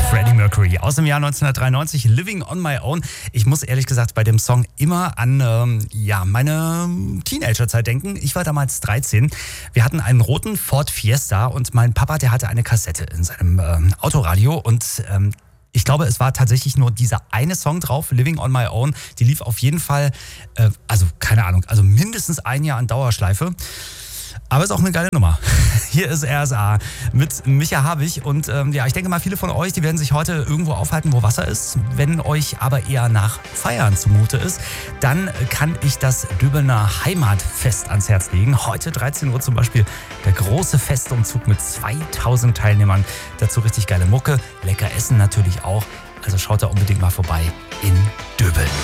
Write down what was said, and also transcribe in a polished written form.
Freddie Mercury aus dem Jahr 1993, Living on My Own. Ich muss ehrlich gesagt bei dem Song immer an meine Teenagerzeit denken. Ich war damals 13. Wir hatten einen roten Ford Fiesta und mein Papa, der hatte eine Kassette in seinem Autoradio und ich glaube, es war tatsächlich nur dieser eine Song drauf, Living on My Own. Die lief auf jeden Fall, keine Ahnung, mindestens ein Jahr an Dauerschleife. Aber ist auch eine geile Nummer. Hier ist RSA mit Micha Habich und ich denke mal, viele von euch, die werden sich heute irgendwo aufhalten, wo Wasser ist. Wenn euch aber eher nach Feiern zumute ist, dann kann ich das Döbener Heimatfest ans Herz legen. Heute 13 Uhr zum Beispiel der große Festumzug mit 2000 Teilnehmern. Dazu richtig geile Mucke, lecker Essen natürlich auch. Also schaut da unbedingt mal vorbei in Döbeln.